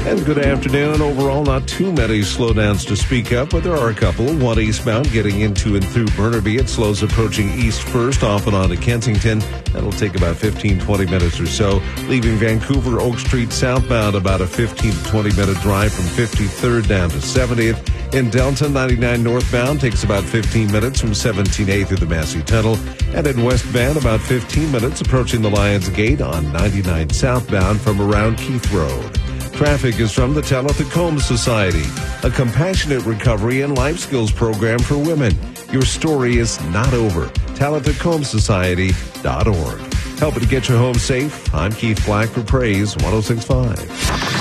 And good afternoon. Overall, not too many slowdowns to speak of, but there are a couple. One eastbound getting into and through Burnaby. It slows approaching east first, off and on to Kensington. That'll take about 15-20 minutes or so. Leaving Vancouver Oak Street southbound, about a 15 to 20-minute drive from 53rd down to 70th. In Delta, 99 northbound takes about 15 minutes from 17A through the Massey Tunnel. And in westbound, about 15 minutes approaching the Lions Gate on 99 southbound from around Keith Road. Traffic is from the Talitha Combs Society, a compassionate recovery and life skills program for women. Your story is not over. TalithaCombsSociety.org. Helping to get you home safe. I'm Keith Black for Praise 106.5.